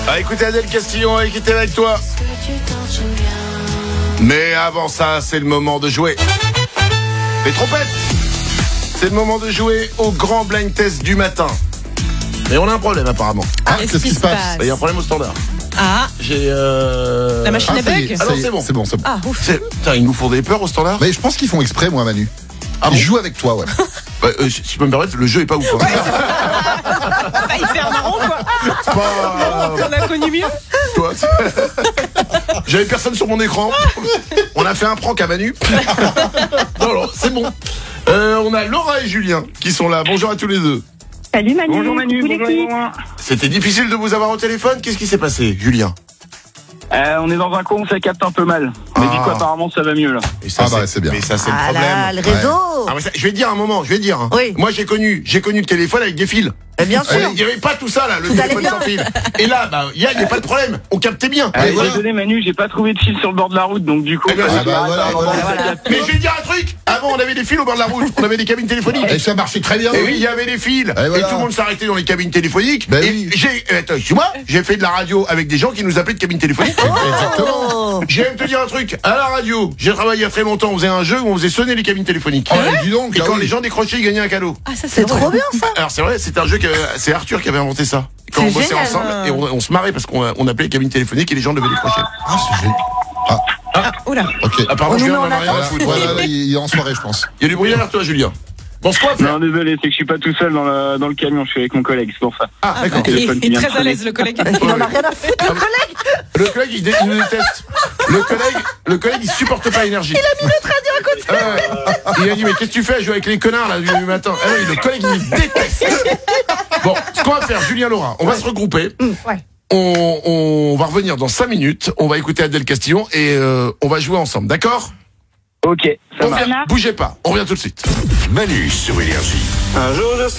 Ah, écoutez Adèle Castillon, qui était avec toi. Mais avant ça, c'est le moment de jouer. Les trompettes. C'est le moment de jouer au grand blind test du matin. Et on a un problème apparemment. Qu'est-ce qui se passe? Il y a un problème au standard. Ah, J'ai la machine à bug. Alors c'est bon. C'est bon. Ah, ouf. Putain, ils nous font des peurs au standard. Mais je pense qu'ils font exprès, moi, Manu. Ah Ils bon jouent avec toi, ouais. Si je peux me permettre, le jeu est pas ouf. Hein. Pas hyper marrant, quoi. C'est pas... On a connu mieux. Toi, j'avais personne sur mon écran. On a fait un prank à Manu. Non, c'est bon. On a Laura et Julien qui sont là. Bonjour à tous les deux. Salut Manu. Bonjour Manu, Coucou les bonjour filles. Laurent. C'était difficile de vous avoir au téléphone. Qu'est-ce qui s'est passé, Julien? On est dans un coin où ça capte un peu mal. Mais du coup apparemment ça va mieux là. Et ça, c'est bien. Mais ça, c'est le Ah problème. là, le réseau. Ah, mais ça, je vais te dire un moment, hein. Oui. Moi, j'ai connu le téléphone avec des fils. Bien sûr. Il n'y avait pas tout ça, là, le Tout allait téléphone bien. sans fil. Et là, il n'y a pas de problème. On captait bien. Et voilà. Désolé Manu, j'ai pas trouvé de fil sur le bord de la route donc du coup. Eh ben, voilà. Mais je vais te dire un truc. Avant, on avait des fils au bord de la route. On avait des cabines téléphoniques. Et ça marchait très bien. Et oui, il y avait des fils. Et voilà. tout le monde s'arrêtait dans les cabines téléphoniques. Ben et oui. j'ai fait de la radio avec des gens qui nous appelaient de cabines téléphoniques. Exactement. Je vais te dire un truc. À la radio, j'ai travaillé il y a très longtemps. On faisait un jeu où on faisait sonner les cabines téléphoniques. Dis donc. Et ah quand oui. les gens décrochaient, ils gagnaient un cadeau. Ah, ça, c'est trop bien, ça. Alors c'est vrai, c'est un jeu c'est Arthur qui avait inventé ça. Quand C'est on bossait génial. ensemble et on se marrait parce qu'on appelait les cabines téléphoniques et les gens devaient décrocher. Ah, c'est génial. Ah, oula. Ok. Ah pardon, On nous Julien, met en on en a rien à attente. foutre. Voilà, il est en soirée, je pense. Il y a du bruit derrière toi, Julien. Bon, ce qu'on va faire. Non désolé, c'est que je suis pas tout seul dans le camion, je suis avec mon collègue, c'est pour ça. Ah, d'accord. Il téléphone qui est vient de très à l'aise, le collègue. Il en a rien à foutre, le collègue. Le collègue, il nous déteste. Le collègue, il supporte pas l'énergie. Il a mis notre radio à côté. Il a dit, mais qu'est-ce que tu fais à jouer avec les connards, là, du matin? Ah oui, le collègue, il me déteste. Bon, ce qu'on va faire, Julien, Laura, on va se regrouper. Ouais. On va revenir dans 5 minutes. On va écouter Adèle Castillon et on va jouer ensemble, d'accord? Ok, ça marche. Bougez pas, on revient tout de suite. Manu sur Énergie. Un jour je